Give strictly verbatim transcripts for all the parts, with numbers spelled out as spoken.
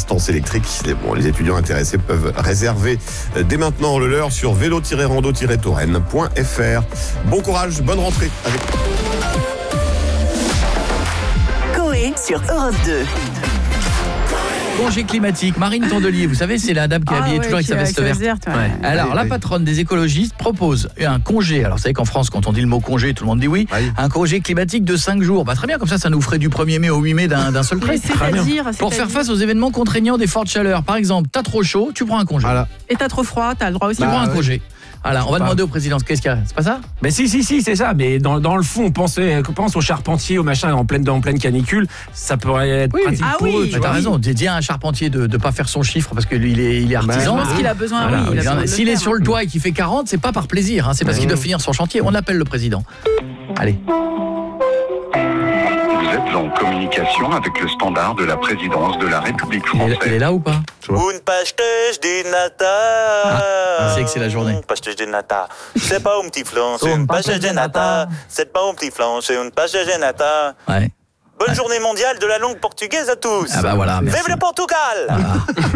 assistance électrique. Les, bon, les étudiants intéressés peuvent réserver dès maintenant le leur sur vélo tiret rando tiret touraine point f r. Bon courage, bonne rentrée avec Coé sur Europe deux. Congé climatique, Marine Tondelier, vous savez, c'est la dame qui est Ah habillée ouais, toujours avec qui sa est veste avec sa verte. veste verte, ouais. Ouais. Alors, Oui, la oui. patronne des écologistes propose un congé. Alors, vous savez qu'en France, quand on dit le mot congé, tout le monde dit oui. Oui. Un congé climatique de cinq jours. Bah, très bien, comme ça, ça nous ferait du premier mai au huit mai d'un, d'un seul trait. Mais Très bien. c'est-à-dire, Pour c'est-à-dire- faire face aux événements contraignants des fortes chaleurs. Par exemple, t'as trop chaud, tu prends un congé. Voilà. Et t'as trop froid, t'as le droit aussi. Tu Bah, prends un ouais. congé. Voilà, on va Pas. demander au président qu'est-ce qu'il y a. C'est pas ça? Mais si, si, si, c'est ça. Mais dans, dans le fond, on pensait, on pense aux charpentiers, au machin, en pleine, en pleine canicule. Ça pourrait être Oui. pratique Ah pour oui. eux. Tu Bah, t'as vois. raison, dis à un charpentier de ne pas faire son chiffre parce qu'il est, il est artisan. Je pense qu'il a besoin, Voilà, oui, il a il en a- besoin de le S'il est faire, sur le hein. toit et qu'il fait quarante, c'est pas par plaisir, hein, c'est parce qu'il doit finir son chantier. On appelle le président. Allez. Vous êtes en communication avec le standard de la présidence de la République Il est, il est française. là ou pas? Une pasteuse de nata. Ah, c'est que c'est la journée. Une pasteuse de nata. C'est pas un petit flan, c'est une pasteuse de nata. C'est pas un petit flan, c'est une pasteuse de nata. Ouais. Bonne journée mondiale de la langue portugaise à tous. Ah bah voilà, merci. Vive le Portugal.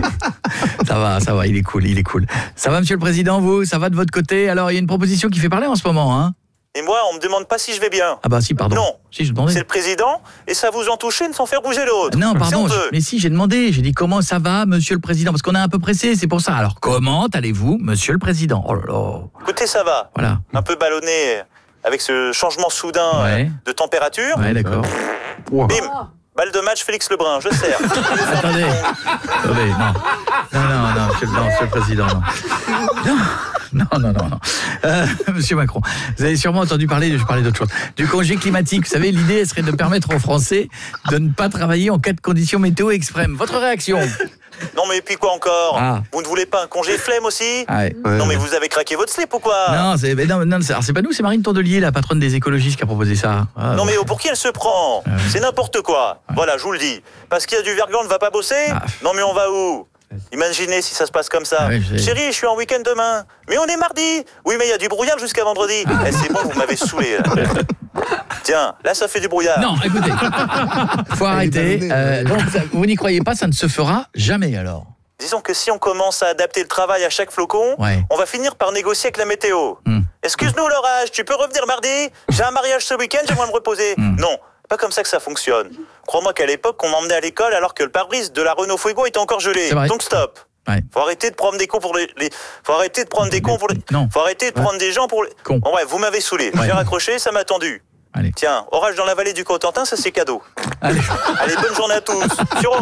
Ça va, ça va, il est cool, il est cool. Ça va, monsieur le président, vous? Ça va de votre côté? Alors, il y a une proposition qui fait parler en ce moment, hein? Et moi, on me demande pas si je vais bien. Ah bah si, pardon. Non. Si, je demandais. C'est le président et ça vous en touche une sans faire bouger l'autre. Non, C'est pardon, honteux. je- mais si, j'ai demandé. J'ai dit comment ça va, monsieur le président? Parce qu'on est un peu pressé, c'est pour ça. Alors, comment allez-vous, monsieur le président? Oh là là. Écoutez, ça va. Voilà. Un peu ballonné avec ce changement soudain Ouais. euh, de température. Ouais, d'accord. Bim. Balle de match, Félix Lebrun, je sers. Attendez. Attendez, non. Non, non, non, monsieur, non, monsieur le président, non. Non, non, non, non. non. Euh, monsieur Macron, vous avez sûrement entendu parler, je parlais d'autre chose, du congé climatique. Vous savez, l'idée serait de permettre aux Français de ne pas travailler en cas de conditions météo extrêmes. Votre réaction? Non mais puis quoi encore? Ah. Vous ne voulez pas un congé flemme aussi? Ah ouais. Non mais vous avez craqué votre slip ou quoi? Non, c'est, mais non, non, c'est, alors c'est pas nous, c'est Marine Tondelier, la patronne des écologistes, qui a proposé ça. Ah, Non bon. mais pour qui elle se prend? C'est n'importe quoi. Voilà, je vous le dis. Parce qu'il y a du verglas, on ne va pas bosser? Ah. Non mais on va où? Imaginez si ça se passe comme ça. Ah oui, je sais. Chérie, je suis en week-end demain. Mais on est mardi. Oui, mais il y a du brouillard jusqu'à vendredi. Ah. Eh, c'est bon, vous m'avez saoulé. Là. Tiens, là, ça fait du brouillard. Non, écoutez, faut arrêter. Euh, donc, ça- vous n'y croyez pas, ça ne se fera jamais alors. Disons que si on commence à adapter le travail à chaque flocon, Ouais. on va finir par négocier avec la météo. Hmm. Excuse-nous l'orage, tu peux revenir mardi? J'ai un mariage ce week-end, j'aimerais me reposer. Hmm. Non, pas comme ça que ça fonctionne. Crois-moi qu'à l'époque, on m'emmenait à l'école alors que le pare-brise de la Renault Fuego était encore gelé. C'est vrai. Donc stop. Ouais. Faut arrêter de prendre des cons pour les, les- faut arrêter de prendre des cons pour les, Non. faut arrêter de prendre des gens pour les. Cons. Bon ouais, vous m'avez saoulé. Ouais. J'ai raccroché, ça m'a tendu. Allez. Tiens, orage dans la vallée du Cotentin, ça c'est cadeau. Allez. Allez, bonne journée à tous. Sur